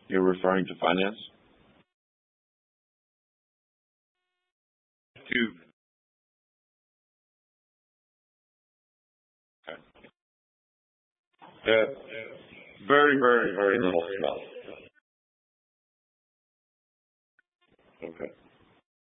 You're referring to finance? Two. Yeah. Very, very, very little smell. Okay.